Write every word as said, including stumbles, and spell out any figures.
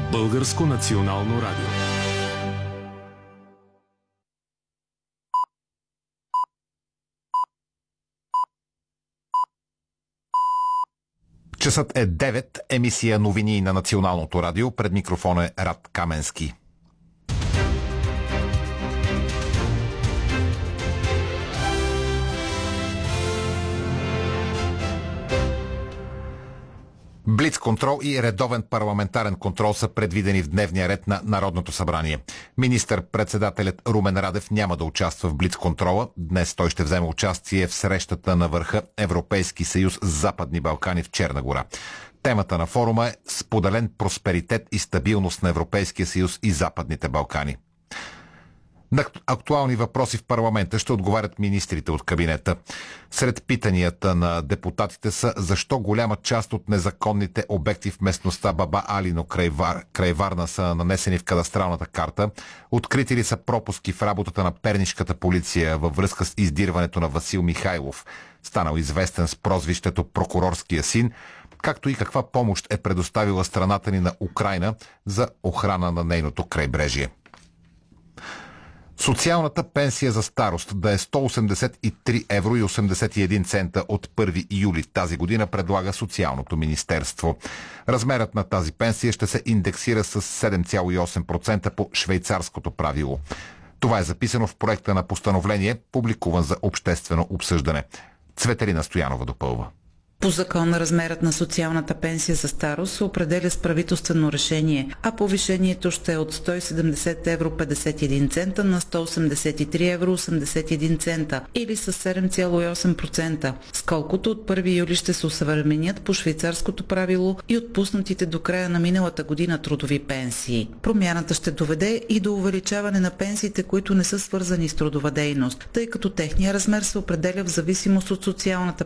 Българско национално радио. Часът е девет, емисия новини на Националното радио. Пред микрофона е Рад Каменски. Блицконтрол и редовен парламентарен контрол са предвидени в дневния ред на Народното събрание. Министър-председателят Румен Радев няма да участва в блицконтрола. Днес той ще вземе участие в срещата на върха Европейски съюз с Западни Балкани в Черна гора. Темата на форума е споделен просперитет и стабилност на Европейския съюз и Западните Балкани. На актуални въпроси в парламента ще отговарят министрите от кабинета. Сред питанията на депутатите са защо голяма част от незаконните обекти в местността Баба Алино край, Вар, край Варна са нанесени в кадастралната карта, открити ли са пропуски в работата на пернишката полиция във връзка с издирването на Васил Михайлов, станал известен с прозвището Прокурорския син, както и каква помощ е предоставила страната ни на Украйна за охрана на нейното крайбрежие. Социалната пенсия за старост да е сто осемдесет и три евро и осемдесет и един цента от първи юли тази година, предлага Социалното министерство. Размерът на тази пенсия ще се индексира с седем цяло и осем процента по швейцарското правило. Това е записано в проекта на постановление, публикуван за обществено обсъждане. Цветелина Стоянова допълва. По закон размерът на социалната пенсия за старост се определя с правителствено решение, а повишението ще е от сто и седемдесет евро петдесет и един цента на сто осемдесет и три евро осемдесет и един цента или с седем цяло и осем процента, с колкото от първи юли ще се осъвременят по швейцарското правило и отпуснатите до края на миналата година трудови пенсии. Промяната ще доведе и до увеличаване на пенсиите, които не са свързани с трудова дейност, тъй като техния размер се определя в зависимост от социалната